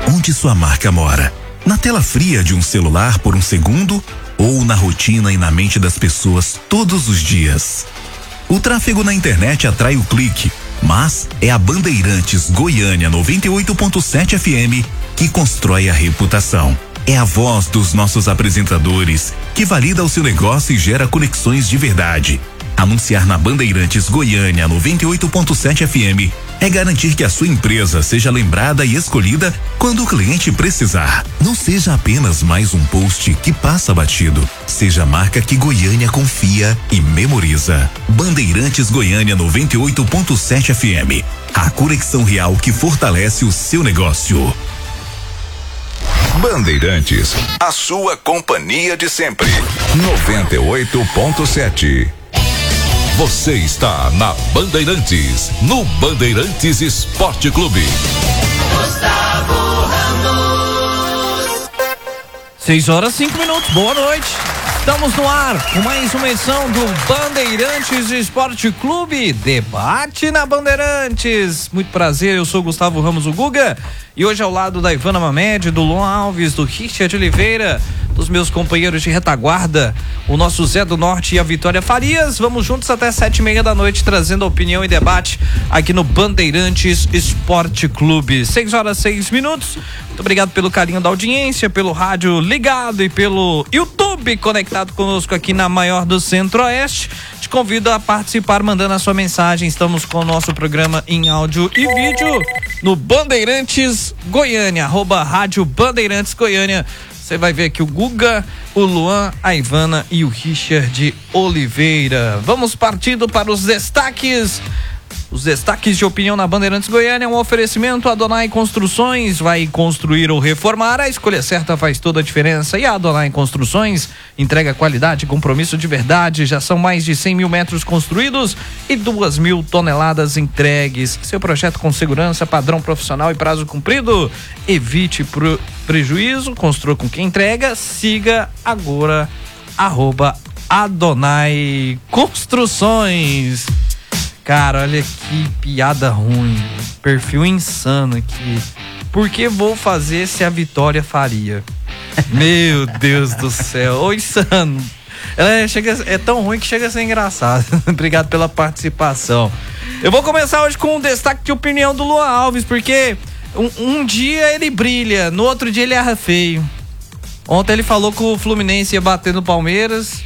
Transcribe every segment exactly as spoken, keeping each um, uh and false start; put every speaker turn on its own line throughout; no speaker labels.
onde sua marca mora. Na tela fria de um celular por um segundo ou na rotina e na mente das pessoas todos os dias. O tráfego na internet atrai o clique, mas é a Bandeirantes Goiânia noventa e oito ponto sete F M que constrói a reputação. É a voz dos nossos apresentadores que valida o seu negócio e gera conexões de verdade. Anunciar na Bandeirantes Goiânia noventa e oito ponto sete F M é garantir que a sua empresa seja lembrada e escolhida quando o cliente precisar. Não seja apenas mais um post que passa batido. Seja a marca que Goiânia confia e memoriza. Bandeirantes Goiânia noventa e oito ponto sete F M. A conexão real que fortalece o seu negócio.
Bandeirantes, a sua companhia de sempre. noventa e oito ponto sete. Você está na Bandeirantes, no Bandeirantes Esporte Clube.
Gustavo Ramos.
seis horas cinco minutos, boa noite. Estamos no ar com mais uma edição do Bandeirantes Esporte Clube. Debate na Bandeirantes. Muito prazer, eu sou Gustavo Ramos, o Guga. E hoje ao lado da Ivana Mamed, do Luan Alves, do Richard Oliveira, dos meus companheiros de retaguarda, o nosso Zé do Norte e a Vitória Farias. Vamos juntos até sete e meia da noite, trazendo opinião e debate aqui no Bandeirantes Esporte Clube. seis horas seis minutos. Muito obrigado pelo carinho da audiência, pelo rádio ligado e pelo YouTube conectado conosco aqui na maior do Centro-Oeste. Te convido a participar mandando a sua mensagem. Estamos com o nosso programa em áudio e vídeo no Bandeirantes Goiânia, arroba Rádio Bandeirantes Goiânia. Você vai ver aqui o Guga, o Luan, a Ivana e o Richard Oliveira. Vamos partindo para os destaques. Os destaques de opinião na Bandeirantes Goiânia, um oferecimento Adonai Construções. Vai construir ou reformar, a escolha certa faz toda a diferença. E a Adonai Construções entrega qualidade e compromisso de verdade. Já são mais de cem mil metros construídos e duas mil toneladas entregues. Seu projeto com segurança, padrão profissional e prazo cumprido. Evite pro prejuízo, construa com quem entrega. Siga agora arroba Adonai Construções. Cara, olha que piada ruim, perfil insano aqui. Por que vou fazer se a Vitória faria? Meu Deus do céu, ô insano. É, chega, é tão ruim que chega a ser engraçado. Obrigado pela participação. Eu vou começar hoje com um destaque de opinião do Luan Alves, porque um, um dia ele brilha, no outro dia ele erra feio. Ontem ele falou que o Fluminense ia bater no Palmeiras.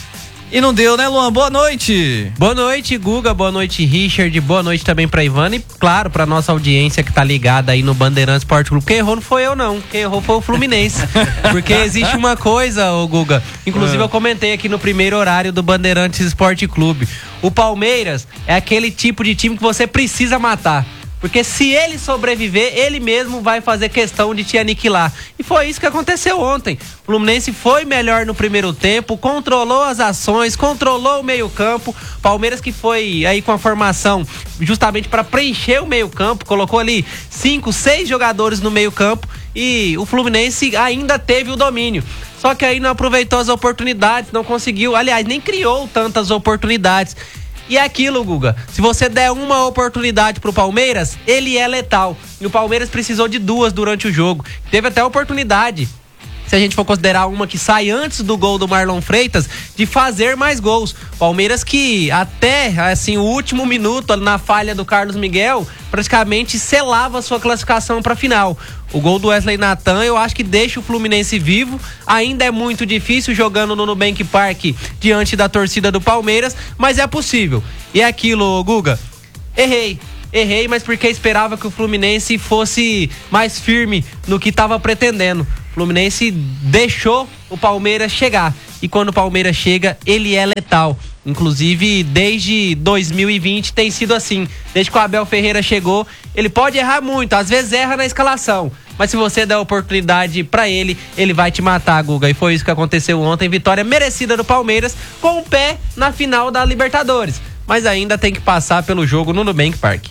E não deu, né, Luan? Boa noite.
Boa noite, Guga. Boa noite, Richard. Boa noite também pra Ivana e, claro, pra nossa audiência que tá ligada aí no Bandeirantes Esporte Clube. Quem errou não foi eu, não. Quem errou foi o Fluminense. Porque existe uma coisa, ô Guga. Inclusive, é. eu comentei aqui no primeiro horário do Bandeirantes Esporte Clube. O Palmeiras é aquele tipo de time que você precisa matar. Porque se ele sobreviver, ele mesmo vai fazer questão de te aniquilar. E foi isso que aconteceu ontem. O Fluminense foi melhor no primeiro tempo, controlou as ações, controlou o meio-campo. Palmeiras que foi aí com a formação justamente para preencher o meio-campo, colocou ali cinco, seis jogadores no meio-campo e o Fluminense ainda teve o domínio. Só que aí não aproveitou as oportunidades, não conseguiu, aliás, nem criou tantas oportunidades. E é aquilo, Guga, se você der uma oportunidade pro Palmeiras, ele é letal. E o Palmeiras precisou de duas durante o jogo. Teve até a oportunidade, se a gente for considerar uma que sai antes do gol do Marlon Freitas, de fazer mais gols. Palmeiras que até, assim, o último minuto, na falha do Carlos Miguel, praticamente selava a sua classificação para a final. O gol do Wesley Nathan, eu acho que deixa o Fluminense vivo. Ainda é muito difícil jogando no Nubank Park diante da torcida do Palmeiras, mas é possível. E é aquilo, Guga, errei. Errei, mas porque esperava que o Fluminense fosse mais firme no que estava pretendendo. O Fluminense deixou o Palmeiras chegar. E quando o Palmeiras chega, ele é letal. Inclusive, desde dois mil e vinte tem sido assim. Desde que o Abel Ferreira chegou, ele pode errar muito. Às vezes erra na escalação. Mas se você der oportunidade pra ele, ele vai te matar, Guga. E foi isso que aconteceu ontem. Vitória merecida do Palmeiras, com o pé na final da Libertadores. Mas ainda tem que passar pelo jogo no Nubank Park.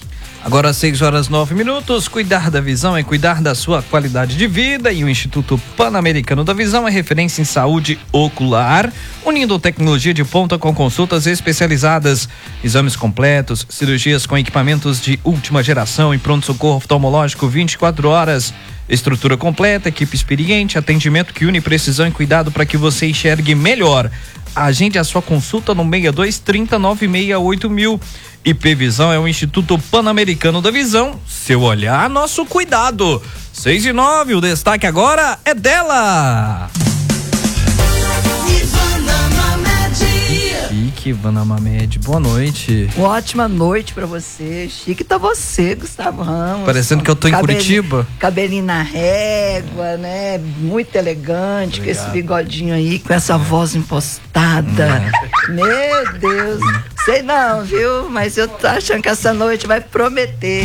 Agora às seis horas nove minutos, cuidar da visão é cuidar da sua qualidade de vida e o Instituto Pan-Americano da Visão é referência em saúde ocular, unindo tecnologia de ponta com consultas especializadas, exames completos, cirurgias com equipamentos de última geração e pronto-socorro oftalmológico vinte e quatro horas. Estrutura completa, equipe experiente, atendimento que une precisão e cuidado para que você enxergue melhor. Agende a sua consulta no seis dois trinta, nove seis oito mil. I P Visão é o Instituto Pan-Americano da Visão. Seu olhar, nosso cuidado. seis e nove, o destaque agora é dela. Chique, Ivana Mamed, boa noite.
Uma ótima noite pra você. Chique tá você, Gustavo Ramos.
Parecendo que eu tô em
Cabelinho,
Curitiba.
Cabelinho na régua, né? Muito elegante. Obrigado. Com esse bigodinho aí, com essa voz impostada. Hum. Meu Deus. Sei não, viu? Mas eu tô achando que essa noite vai prometer.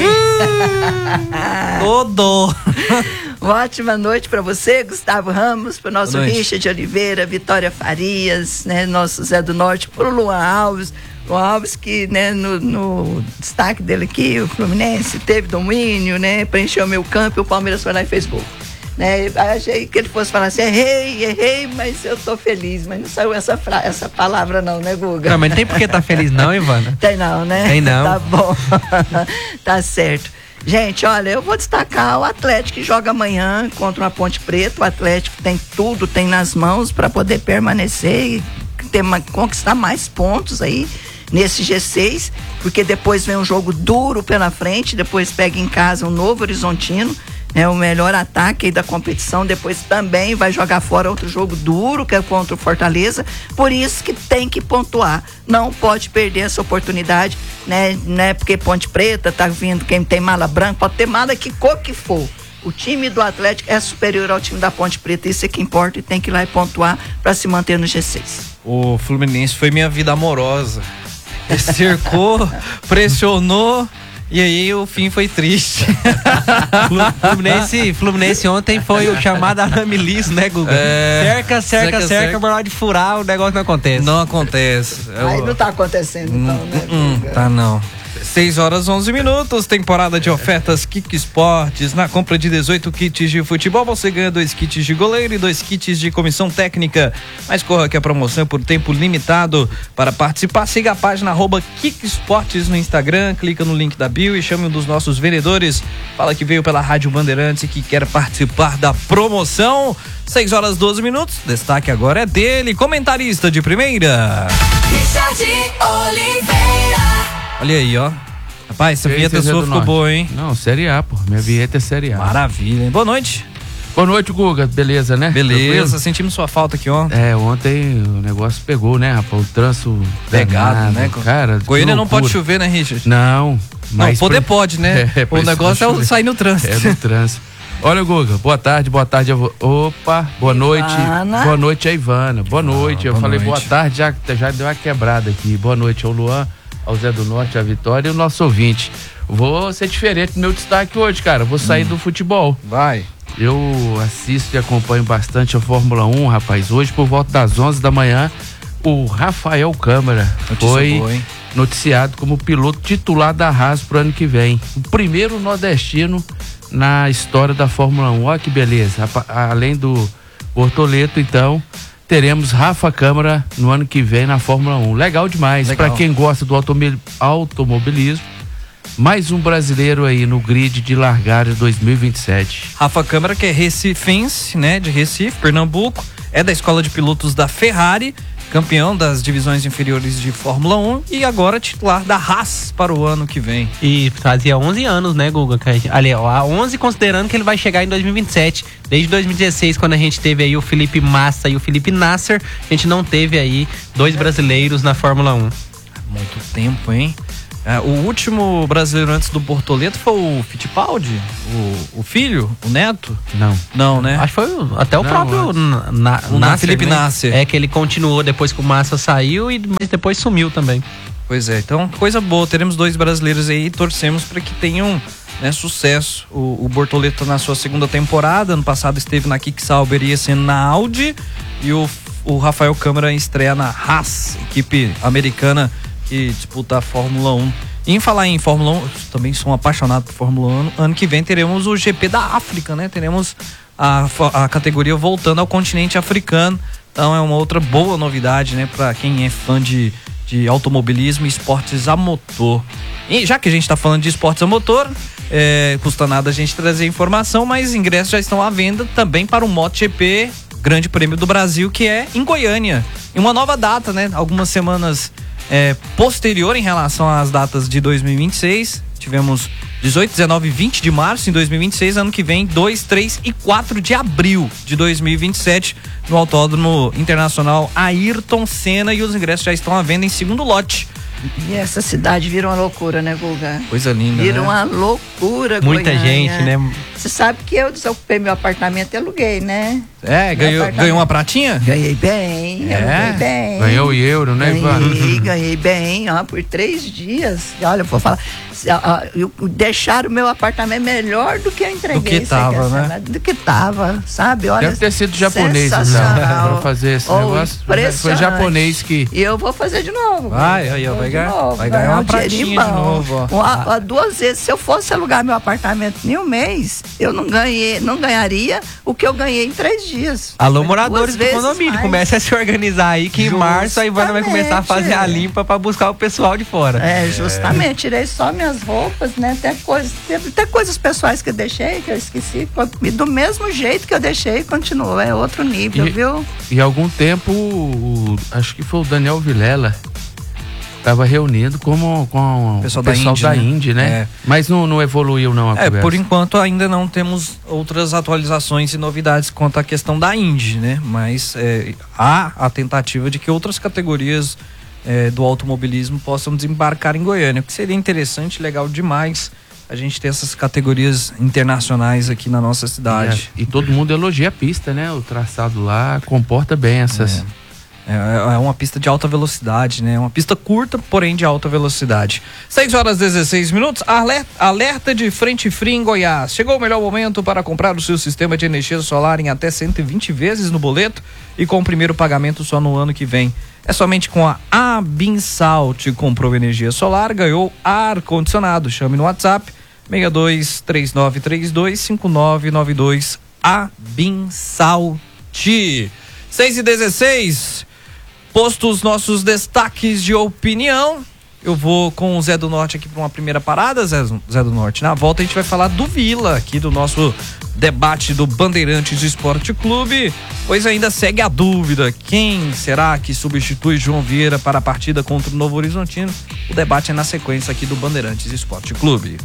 Todo.
Uma ótima noite para você, Gustavo Ramos, para o nosso Richard Oliveira, Vitória Farias, né, nosso Zé do Norte, para o Luan Alves. Luan Alves que, né, no, no destaque dele aqui, o Fluminense teve domínio, né, preencheu o meu campo e o Palmeiras foi lá e fez gol. Né, achei que ele fosse falar assim, errei, errei, mas eu tô feliz, mas não saiu essa, fra- essa palavra não, né, Guga?
Não, mas não tem por que tá feliz não, Ivana?
Tem não, né?
Tem não.
Tá bom, tá certo. Gente, olha, eu vou destacar o Atlético que joga amanhã contra uma Ponte Preta. O Atlético tem tudo, tem nas mãos para poder permanecer e ter, conquistar mais pontos aí nesse G seis, porque depois vem um jogo duro pela frente, depois pega em casa um Novo Horizontino, é o melhor ataque aí da competição, depois também vai jogar fora outro jogo duro, que é contra o Fortaleza, por isso que tem que pontuar, não pode perder essa oportunidade, né, né, porque Ponte Preta tá vindo, quem tem mala branca, pode ter mala que cor que for, o time do Atlético é superior ao time da Ponte Preta, isso é que importa e tem que ir lá e pontuar para se manter no G seis.
O Fluminense foi minha vida amorosa, cercou, pressionou, e aí o fim foi triste.
Fluminense, Fluminense ontem foi o chamado arame liso, né, Guga? É, cerca, cerca, cerca, cerca, pra hora de furar, o negócio não acontece.
Não acontece.
Aí não tá acontecendo então, né?
Hum, tá não. seis horas onze minutos, temporada de ofertas Kik Esportes. Na compra de dezoito kits de futebol, você ganha dois kits de goleiro e dois kits de comissão técnica. Mas corra que a promoção é por tempo limitado. Para participar, siga a página arroba Kik Esportes no Instagram, clica no link da bio e chame um dos nossos vendedores. Fala que veio pela Rádio Bandeirantes e que quer participar da promoção. seis horas doze minutos, destaque agora é dele, comentarista de primeira.
Richard Oliveira.
Olha aí, ó. Rapaz, essa vinheta sua ficou boa, hein?
Não, Série A, pô. Minha vinheta é Série A.
Maravilha, hein? Boa noite.
Boa noite, Guga. Beleza, né?
Beleza,
Tranquilo?
sentimos sua falta aqui ontem.
É, ontem o negócio pegou, né, rapaz? O trânsito
pegado,
danado,
né?
Cara,
Goiânia não pode chover, né, Richard?
Não.
Não, poder pra... pode, né?
É,
o negócio é o sair no trânsito.
É no trânsito. Olha, Guga, boa tarde, boa tarde. Vo... Opa, boa noite.
Ivana.
Boa noite a Ivana. Boa noite. Ah, Eu boa falei noite. Boa tarde, já, já deu uma quebrada aqui. Boa noite ao Luan, ao Zé do Norte, a Vitória e o nosso ouvinte. Vou ser diferente do meu destaque hoje, cara. Vou sair hum. do futebol.
Vai.
Eu assisto e acompanho bastante a Fórmula um, rapaz. Hoje, por volta das onze da manhã, o Rafael Câmara Notícia foi boa, noticiado como piloto titular da Haas pro ano que vem. O primeiro nordestino na história da Fórmula um. Olha que beleza. Além do Bortoleto, então, teremos Rafa Câmara no ano que vem na Fórmula um. Legal demais. Para quem gosta do automobilismo, mais um brasileiro aí no grid de largada dois mil e vinte e sete.
Rafa Câmara, que é recifense, né, de Recife, Pernambuco, é da escola de pilotos da Ferrari, campeão das divisões inferiores de Fórmula um e agora titular da Haas para o ano que vem.
E fazia onze anos, né, Guga? Ali, ó, onze considerando que ele vai chegar em dois mil e vinte e sete. Desde dois mil e dezesseis, quando a gente teve aí o Felipe Massa e o Felipe Nasser, a gente não teve aí dois brasileiros na Fórmula um.
Muito tempo, hein? É, o último brasileiro antes do Bortoleto foi o Fittipaldi? O, o filho? O neto?
Não.
Não, né?
Acho que foi até o não, próprio na, na,
o
Nasser,
Felipe
né?
Nasser.
É que ele continuou depois que o Massa saiu, e mas depois sumiu também.
Pois é, então coisa boa. Teremos dois brasileiros aí e torcemos para que tenham, né, sucesso. O, o Bortoleto na sua segunda temporada. Ano passado esteve na Kik Sauber e esse ano na Audi. E o, o Rafael Câmara estreia na Haas, equipe americana que disputa a Fórmula um. E em falar em Fórmula um, também sou um apaixonado por Fórmula um, ano que vem teremos o G P da África, né? Teremos a, a categoria voltando ao continente africano. Então é uma outra boa novidade, né? Para quem é fã de, de automobilismo e esportes a motor. E já que a gente está falando de esportes a motor, é, custa nada a gente trazer informação, mas ingressos já estão à venda também para o MotoGP Grande Prêmio do Brasil, que é em Goiânia. Em uma nova data, né? Algumas semanas é, posterior em relação às datas de dois mil e vinte e seis. Tivemos dezoito, dezenove e vinte de março em dois mil e vinte e seis. Ano que vem, dois, três e quatro de abril de dois mil e vinte e sete, no Autódromo Internacional Ayrton Senna. E os ingressos já estão à venda em segundo lote.
E essa cidade vira uma loucura, né, Guga?
Coisa linda,
vira
né?
uma loucura,
Muita
Goiânia.
gente, né?
Você sabe que eu desocupei meu apartamento e aluguei, né?
É, ganhou, ganhou uma pratinha?
Ganhei bem,
É?
aluguei bem.
Ganhou o euro, né, Ivan?
Ganhei, ganhei bem, ó, por três dias. Olha, eu vou falar, ó, eu, deixaram o meu apartamento melhor do que eu entreguei.
Do que tava, né?
Sabe? Do que tava, sabe? Olha,
deve ter sido japonês, então, pra fazer esse
oh,
negócio. Foi japonês que...
E eu vou fazer de novo.
Vai, aí, ó, vai ganhar,
novo,
vai ganhar uma
um
pratinha
dinheirinho
de
bom.
novo, ó.
Uma, ó, duas vezes, se eu fosse alugar meu apartamento em um mês, eu não ganhei, não ganharia o que eu ganhei em três dias.
Alô,
Duas
moradores do
vezes
condomínio,
mais.
comece a se organizar aí, que em março a Ivana vai começar a fazer a limpa pra buscar o pessoal de fora.
É, justamente, tirei só minhas roupas, né? Até coisas, até coisas pessoais que eu deixei, que eu esqueci. E do mesmo jeito que eu deixei, continua. É outro nível,
E-
viu?
E há algum tempo, o- acho que foi o Daniel Vilela, estava reunido como, com o
Pessoal
pessoal,
da
da,
Indy, né?
Indy, né?
É.
Mas não, não evoluiu não a
É,
conversa.
por enquanto ainda não temos outras atualizações e novidades quanto à questão da Indy, né? Mas é, há a tentativa de que outras categorias é, do automobilismo possam desembarcar em Goiânia, o que seria interessante, legal demais a gente ter essas categorias internacionais aqui na nossa cidade.
É, e todo mundo elogia a pista, né? O traçado lá comporta bem essas...
É, é uma pista de alta velocidade, né? Uma pista curta, porém de alta velocidade. seis horas e dezesseis minutos, alerta, alerta de frente fria em Goiás. Chegou o melhor momento para comprar o seu sistema de energia solar em até cento e vinte vezes no boleto e com o primeiro pagamento só no ano que vem. É somente com a Abinsalt. Comprou energia solar, ganhou ar-condicionado. Chame no WhatsApp seis dois três nove três dois cinco nove nove dois. Abinsalt. seis e dezesseis. Posto os nossos destaques de opinião, eu vou com o Zé do Norte aqui para uma primeira parada, Zé, Zé do Norte. Na volta a gente vai falar do Vila, aqui do nosso debate do Bandeirantes Esporte Clube, pois ainda segue a dúvida, quem será que substitui João Vieira para a partida contra o Novo Horizontino? O debate é na sequência aqui do Bandeirantes Esporte Clube.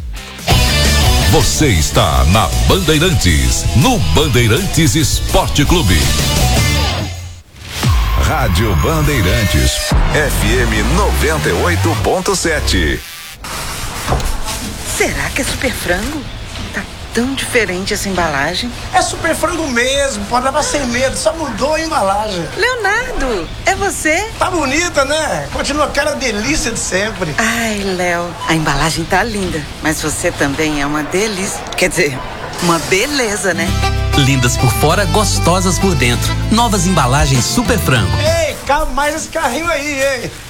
Você está na Bandeirantes, no Bandeirantes Esporte Clube. Rádio Bandeirantes, F M noventa e oito ponto sete.
Será que é super frango? Tá tão diferente essa embalagem.
É super frango mesmo, pode levar sem medo, só mudou a embalagem.
Leonardo, é você?
Tá bonita, né? Continua aquela delícia de sempre.
Ai, Léo, a embalagem tá linda, mas você também é uma delícia. Quer dizer, uma beleza, né?
Lindas por fora, gostosas por dentro. Novas embalagens Super Frango.
Ei, calma mais esse carrinho aí, ei.